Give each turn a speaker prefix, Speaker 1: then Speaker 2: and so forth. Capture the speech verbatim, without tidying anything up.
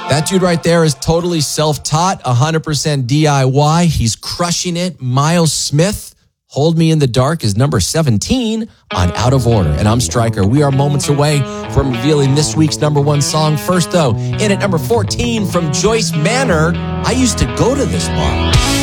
Speaker 1: That dude right there is totally self-taught, one hundred percent D I Y. He's crushing it. Miles Smith, Hold Me in the Dark, is number seventeen on Out of Order. And I'm Stryker. We are moments away from revealing this week's number one song. First, though, in at number fourteen from Joyce Manor, I Used to Go to This Bar.